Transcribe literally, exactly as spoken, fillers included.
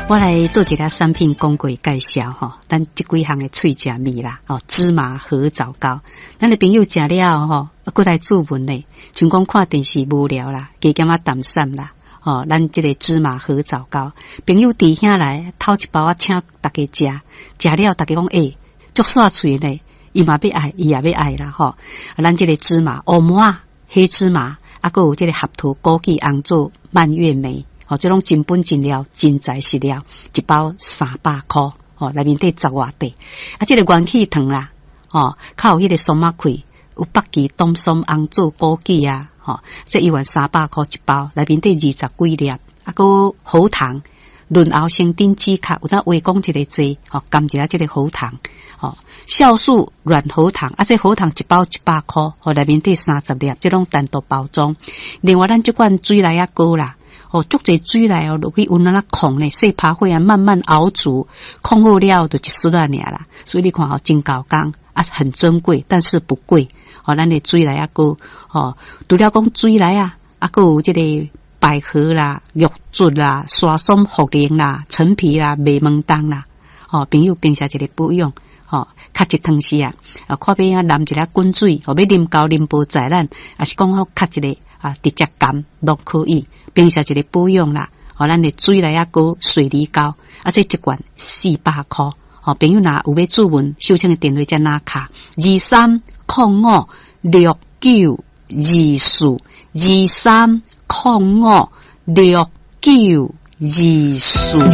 我来做一个产品广告介绍吼，咱这几项的脆食味啦，哦，芝麻合枣糕，咱的朋友食了吼，过来注文咧，像讲看电视无聊啦，加减啊淡散啦，哦，咱这个芝麻合枣糕，朋友弟兄来偷一包啊，请大家食，食了大家讲诶，足煞脆咧，伊嘛要爱，伊也要爱啦吼，咱这个芝麻乌麻、黑芝麻，啊，还有这个合桃、枸杞、红枣、蔓越莓。哦，这种真本真料、真材实料，一包三百块，哦，内面得十外块。啊，这个元气糖啦，哦，靠有迄个松仔块，有北极、冬松、红枣、枸杞啊，哦，这一碗三百块一包，内面得二十几粒，啊，个喉糖、润喉生丁止咳，有当话讲一个剂，哦，甘一下这个喉糖，哦，酵素软喉糖，啊，这喉糖一包一百块，哦，内面得三十粒，这种单独包装。另外，咱这款水来啊膏啦。哦，足侪水来哦，落去温那控咧，细拍火啊，慢慢熬煮，控好了就一丝啊尔啦。所以你看哦，真高工啊，很珍贵，但是不贵。哦，咱的水来啊个哦，除了讲水来啊，啊个有这个百合啦、玉竹啦、沙松茯苓啦、陈皮啦、麦门冬啦。哦，朋友平时一个保养。哦，较一汤时啊，啊，看边啊淋一粒滚水，哦，要啉高啉无在咱，啊是讲好较一个啊直接干都可以。平时一个保养啦，哦，咱的水来啊个水梨膏，啊这一罐四百块。哦，朋友若有要注文，收请的电话在哪卡？二三零五六九二四，二三零五六九二四。